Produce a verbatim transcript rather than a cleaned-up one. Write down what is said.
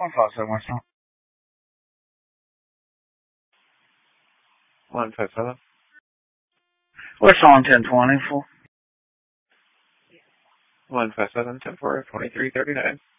One five seven West Front. One five seven. West on ten twenty four. One five seven ten four twenty three thirty nine.